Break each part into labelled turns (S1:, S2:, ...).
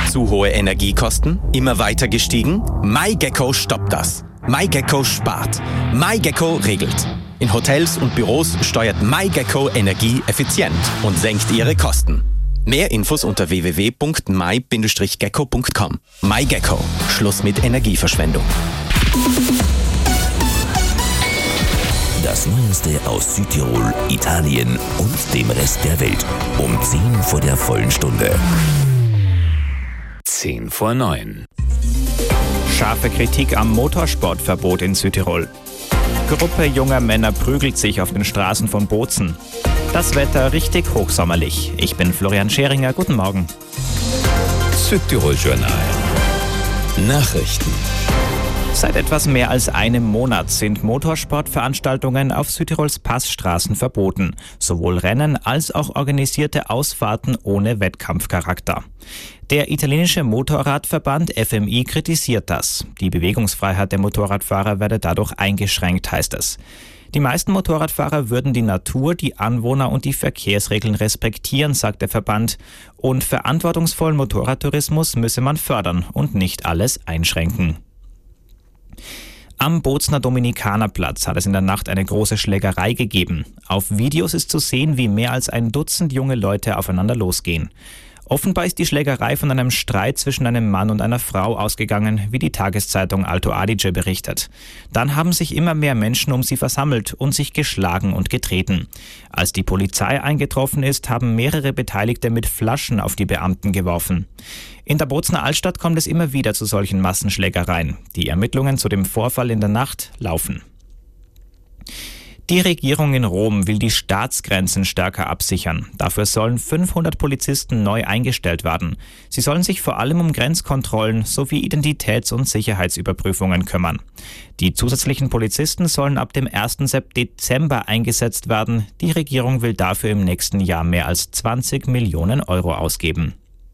S1: Zu hohe Energiekosten? Immer weiter gestiegen? MyGecko stoppt das. MyGecko spart. MyGecko regelt. In Hotels und Büros steuert MyGecko Energie effizient und senkt ihre Kosten. Mehr Infos unter www.my-gecko.com. MyGecko. Schluss mit Energieverschwendung.
S2: Das Neueste aus Südtirol, Italien und dem Rest der Welt. Um 10 vor der vollen Stunde. 8:50.
S3: Scharfe Kritik am Motorsportverbot in Südtirol. Gruppe junger Männer prügelt sich auf den Straßen von Bozen. Das Wetter richtig hochsommerlich. Ich bin Florian Scheringer. Guten Morgen.
S2: Südtirol Journal. Nachrichten.
S3: Seit etwas mehr als einem Monat sind Motorsportveranstaltungen auf Südtirols Passstraßen verboten. Sowohl Rennen als auch organisierte Ausfahrten ohne Wettkampfcharakter. Der italienische Motorradverband FMI kritisiert das. Die Bewegungsfreiheit der Motorradfahrer werde dadurch eingeschränkt, heißt es. Die meisten Motorradfahrer würden die Natur, die Anwohner und die Verkehrsregeln respektieren, sagt der Verband. Und verantwortungsvollen Motorradtourismus müsse man fördern und nicht alles einschränken. Am Bozener Dominikanerplatz hat es in der Nacht eine große Schlägerei gegeben. Auf Videos ist zu sehen, wie mehr als ein Dutzend junge Leute aufeinander losgehen. Offenbar ist die Schlägerei von einem Streit zwischen einem Mann und einer Frau ausgegangen, wie die Tageszeitung Alto Adige berichtet. Dann haben sich immer mehr Menschen um sie versammelt und sich geschlagen und getreten. Als die Polizei eingetroffen ist, haben mehrere Beteiligte mit Flaschen auf die Beamten geworfen. In der Bozener Altstadt kommt es immer wieder zu solchen Massenschlägereien. Die Ermittlungen zu dem Vorfall in der Nacht laufen. Die Regierung in Rom will die Staatsgrenzen stärker absichern. Dafür sollen 500 Polizisten neu eingestellt werden. Sie sollen sich vor allem um Grenzkontrollen sowie Identitäts- und Sicherheitsüberprüfungen kümmern. Die zusätzlichen Polizisten sollen ab dem 1. Dezember eingesetzt werden. Die Regierung will dafür im nächsten Jahr mehr als 20 Millionen Euro ausgeben.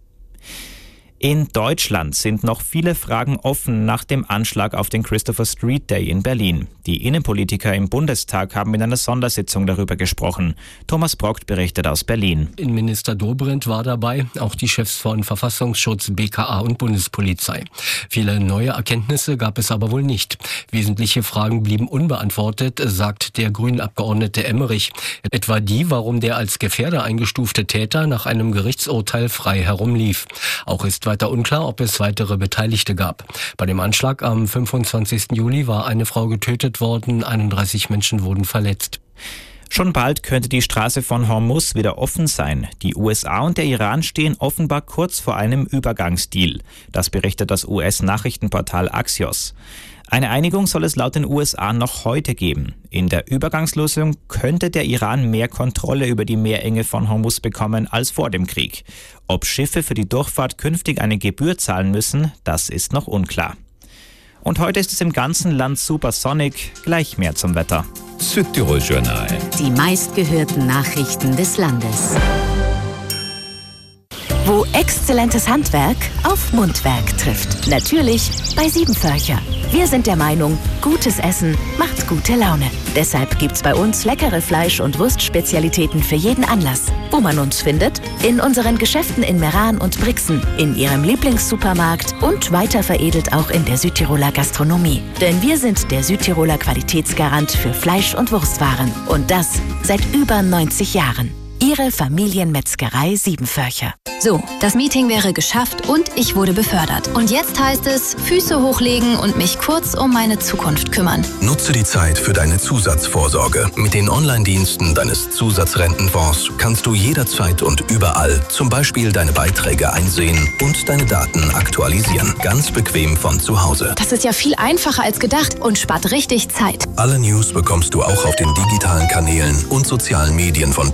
S3: In Deutschland sind noch viele Fragen offen nach dem Anschlag auf den Christopher Street Day in Berlin. Die Innenpolitiker im Bundestag haben in einer Sondersitzung darüber gesprochen. Thomas Brockt berichtet aus Berlin.
S4: Innenminister Dobrindt war dabei, auch die Chefs von Verfassungsschutz, BKA und Bundespolizei. Viele neue Erkenntnisse gab es aber wohl nicht. Wesentliche Fragen blieben unbeantwortet, sagt der Grünen-Abgeordnete Emmerich. Etwa die, warum der als Gefährder eingestufte Täter nach einem Gerichtsurteil frei herumlief. Auch ist weiter unklar, ob es weitere Beteiligte gab. Bei dem Anschlag am 25. Juli war eine Frau getötet worden, 31 Menschen wurden verletzt.
S3: Schon bald könnte die Straße von Hormuz wieder offen sein. Die USA und der Iran stehen offenbar kurz vor einem Übergangsdeal. Das berichtet das US-Nachrichtenportal Axios. Eine Einigung soll es laut den USA noch heute geben. In der Übergangslösung könnte der Iran mehr Kontrolle über die Meerenge von Hormuz bekommen als vor dem Krieg. Ob Schiffe für die Durchfahrt künftig eine Gebühr zahlen müssen, das ist noch unklar. Und heute ist es im ganzen Land super sonnig. Gleich mehr zum Wetter.
S2: Südtirol Journal.
S5: Die meistgehörten Nachrichten des Landes. Wo exzellentes Handwerk auf Mundwerk trifft. Natürlich bei Siebenvölcher. Wir sind der Meinung, gutes Essen macht gute Laune. Deshalb gibt's bei uns leckere Fleisch- und Wurstspezialitäten für jeden Anlass. Wo man uns findet? In unseren Geschäften in Meran und Brixen, in Ihrem Lieblingssupermarkt und weiter veredelt auch in der Südtiroler Gastronomie. Denn wir sind der Südtiroler Qualitätsgarant für Fleisch- und Wurstwaren. Und das seit über 90 Jahren. Ihre Familienmetzgerei Siebenvölcher.
S6: So, das Meeting wäre geschafft und ich wurde befördert. Und jetzt heißt es, Füße hochlegen und mich kurz um meine Zukunft kümmern.
S7: Nutze die Zeit für deine Zusatzvorsorge. Mit den Online-Diensten deines Zusatzrentenfonds kannst du jederzeit und überall zum Beispiel deine Beiträge einsehen und deine Daten aktualisieren. Ganz bequem von zu Hause.
S6: Das ist ja viel einfacher als gedacht und spart richtig Zeit.
S7: Alle News bekommst du auch auf den digitalen Kanälen und sozialen Medien von